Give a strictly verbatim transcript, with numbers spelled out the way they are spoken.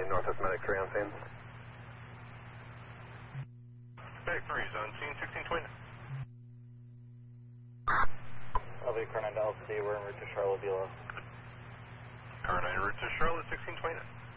Northwest Medic three on scene. Medic three is on scene, sixteen twenty. L V Car nine to L C D, we're en route to Charlotte, Beulah. Car nine, route to Charlotte, sixteen twenty.